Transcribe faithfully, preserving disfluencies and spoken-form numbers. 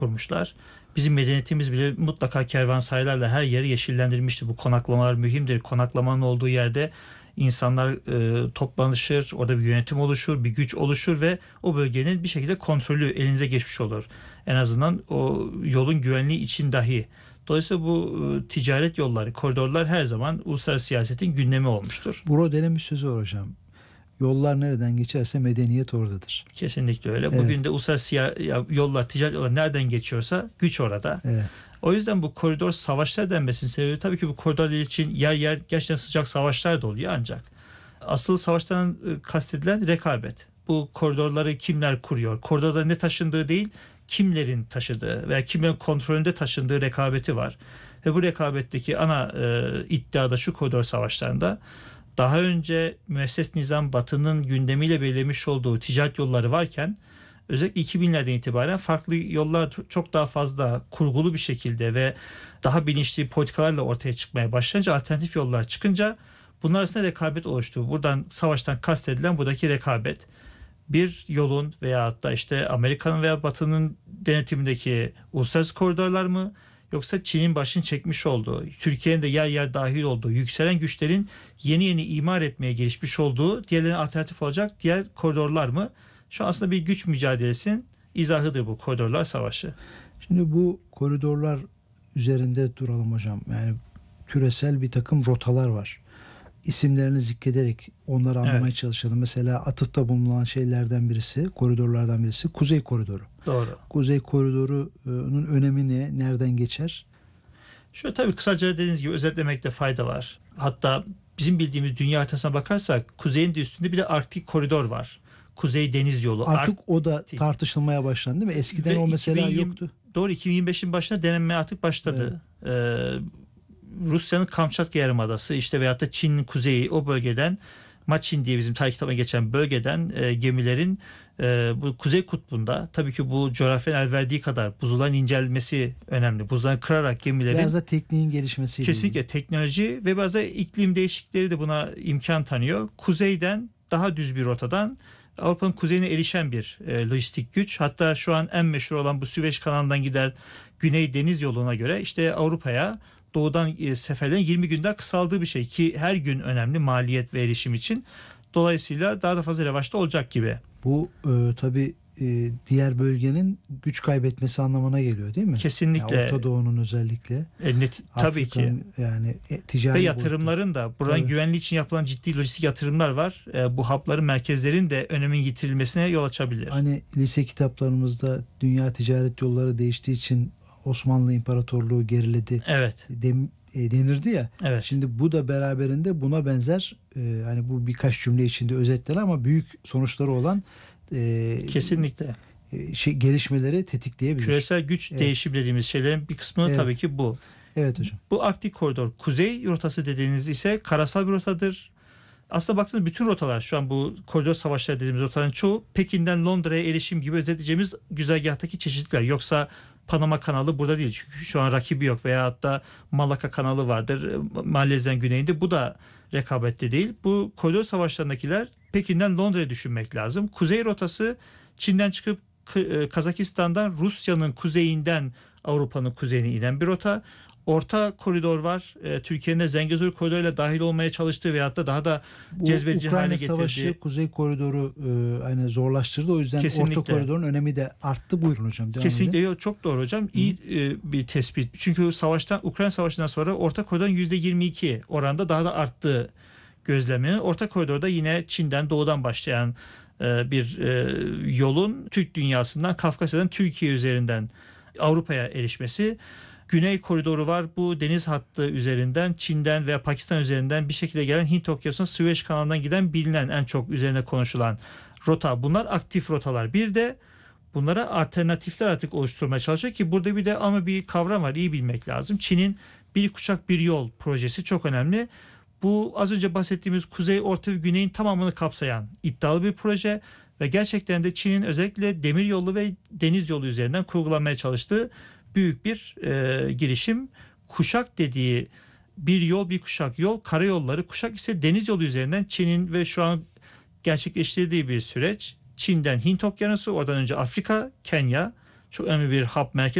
kurmuşlar. Bizim medeniyetimiz bile mutlaka kervansaraylarla her yeri yeşillendirmişti. Bu konaklamalar mühimdir. Konaklamanın olduğu yerde insanlar e, toplanışır, orada bir yönetim oluşur, bir güç oluşur ve o bölgenin bir şekilde kontrolü elinize geçmiş olur. En azından o yolun güvenliği için dahi. Dolayısıyla bu e, ticaret yolları, koridorlar her zaman uluslararası siyasetin gündemi olmuştur. Brodel'in bir sözü var hocam. Yollar nereden geçerse medeniyet oradadır. Kesinlikle öyle. Evet. Bugün de uluslararası yollar, ticaret yollar nereden geçiyorsa güç orada. Evet. O yüzden bu koridor savaşlar denmesinin sebebi tabii ki bu koridorlar için yer yer gerçekten sıcak savaşlar da oluyor ancak asıl savaştan kastedilen rekabet. Bu koridorları kimler kuruyor? Koridorda ne taşındığı değil, kimlerin taşıdığı veya kimlerin kontrolünde taşındığı rekabeti var. Ve bu rekabetteki ana e, iddia da şu koridor savaşlarında daha önce müesses nizam Batı'nın gündemiyle belirlemiş olduğu ticaret yolları varken özellikle iki binlerden itibaren farklı yollar çok daha fazla kurgulu bir şekilde ve daha bilinçli politikalarla ortaya çıkmaya başlayınca alternatif yollar çıkınca bunlar arasında rekabet oluştu. Buradan savaştan kastedilen buradaki rekabet bir yolun veya hatta işte Amerika'nın veya Batı'nın denetimindeki uluslararası koridorlar mı yoksa Çin'in başını çekmiş olduğu, Türkiye'nin de yer yer dahil olduğu, yükselen güçlerin yeni yeni imar etmeye gelişmiş olduğu diğerlerine alternatif olacak diğer koridorlar mı? Şu aslında bir güç mücadelesinin izahıdır bu koridorlar savaşı. Şimdi bu koridorlar üzerinde duralım hocam. Yani küresel bir takım rotalar var. İsimlerini zikrederek onları anlamaya evet. çalışalım. Mesela atıfta bulunan şeylerden birisi, koridorlardan birisi Kuzey Koridoru. Doğru. Kuzey Koridoru'nun önemi ne? Nereden geçer? Şöyle tabii kısaca dediğiniz gibi özetlemekte fayda var. Hatta bizim bildiğimiz dünya haritasına bakarsak kuzeyin de üstünde bir de Arktik Koridor var. Kuzey Deniz Yolu. Artık Arktik. o da tartışılmaya başlandı değil mi? Eskiden Ve o mesela iki bin yirmi yoktu. Doğru, iki bin yirmi beşin başında denenmeye artık başladı. Evet. Ee, Rusya'nın Kamçatka Yarımadası işte veyahut da Çin'in kuzeyi o bölgeden Maçin diye bizim tarih kitabına geçen bölgeden e, gemilerin e, bu Kuzey Kutbu'nda tabii ki bu coğrafyanın el verdiği kadar buzulların incelmesi önemli. Buzulları kırarak gemilerin biraz da tekniğin gelişmesiyle kesinlikle ilgili. Teknoloji ve bazı iklim değişiklikleri de buna imkan tanıyor. Kuzeyden daha düz bir rotadan Avrupa'nın kuzeyine erişen bir e, lojistik güç. Hatta şu an en meşhur olan bu Süveyş kanalından gider Güney Deniz Yolu'na göre işte Avrupa'ya doğudan e, seferlerin yirmi günden kısaldığı bir şey ki her gün önemli maliyet ve erişim için. Dolayısıyla daha da fazla revaçta olacak gibi. Bu e, tabii e, diğer bölgenin güç kaybetmesi anlamına geliyor değil mi? Kesinlikle. Yani Orta Doğu'nun özellikle. E, net, tabii ki. Yani e, ticari ve yatırımların da buranın tabii. güvenliği için yapılan ciddi lojistik yatırımlar var. E, bu hapların merkezlerin de önemin yitirilmesine yol açabilir. Hani lise kitaplarımızda dünya ticaret yolları değiştiği için Osmanlı İmparatorluğu geriledi. Evet. Dem, e, denirdi ya. Evet. Şimdi bu da beraberinde buna benzer e, hani bu birkaç cümle içinde özetler ama büyük sonuçları olan e, kesinlikle e, şey gelişmeleri tetikleyebilir. Küresel güç evet. değişim dediğimiz şeylerin bir kısmı evet. tabii ki bu. Evet hocam. Bu Arktik Koridor kuzey rotası dediğiniz ise karasal bir rotadır. Aslında baktığınız bütün rotalar şu an bu koridor savaşları dediğimiz rotaların çoğu Pekin'den Londra'ya erişim gibi özetleyeceğimiz güzergahtaki çeşitler. Yoksa Panama kanalı burada değil. Çünkü şu an rakibi yok veya hatta Malaka kanalı vardır. Malezya'nın güneyinde. Bu da rekabette değil. Bu koridor savaşlarındakiler Pekin'den Londra'ya düşünmek lazım. Kuzey rotası Çin'den çıkıp Kazakistan'dan Rusya'nın kuzeyinden Avrupa'nın kuzeyine inen bir rota. Orta koridor var. E, Türkiye'nin de Zengezur koridoruyla dahil olmaya çalıştığı veyahut da daha da cezbedici hale getirdiği. Ukrayna Savaşı Kuzey Koridoru e, hani zorlaştırdı. O yüzden kesinlikle. Orta koridorun önemi de arttı. Buyurun hocam. Devam kesinlikle edin. Yok, çok doğru hocam. İyi e, bir tespit. Çünkü savaştan Ukrayna Savaşı'ndan sonra Orta koridorun yüzde yirmi iki oranda daha da arttığı gözlemi. Orta koridorda yine Çin'den doğudan başlayan e, bir e, yolun Türk dünyasından Kafkasya'dan Türkiye üzerinden Avrupa'ya erişmesi. Güney koridoru var. Bu deniz hattı üzerinden Çin'den veya Pakistan üzerinden bir şekilde gelen Hint Okyanusu'na Süveyş kanalından giden bilinen en çok üzerine konuşulan rota. Bunlar aktif rotalar. Bir de bunlara alternatifler artık oluşturmaya çalışıyor ki burada bir de ama bir kavram var. İyi bilmek lazım. Çin'in bir kuşak bir yol projesi çok önemli. Bu az önce bahsettiğimiz Kuzey, Orta ve Güney'in tamamını kapsayan iddialı bir proje ve gerçekten de Çin'in özellikle demir yolu ve deniz yolu üzerinden kurgulanmaya çalıştığı büyük bir e, girişim. Kuşak dediği bir yol bir kuşak yol, karayolları, kuşak ise deniz yolu üzerinden Çin'in ve şu an gerçekleştirdiği bir süreç. Çin'den Hint Okyanusu, oradan önce Afrika, Kenya, çok önemli bir hub merkez